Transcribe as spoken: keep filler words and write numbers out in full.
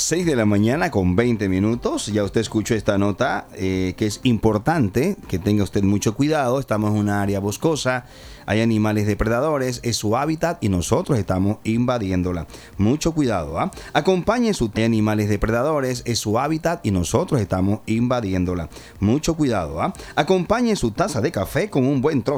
seis de la mañana con veinte minutos. Ya usted escuchó esta nota eh, que es importante que tenga usted mucho cuidado. Estamos en una área boscosa, hay animales depredadores, es su hábitat y nosotros estamos invadiéndola. Mucho cuidado, ¿ah? Acompañe su hay animales depredadores, es su hábitat y nosotros estamos invadiéndola. Mucho cuidado, ¿ah? Acompañe su taza de café con un buen trozo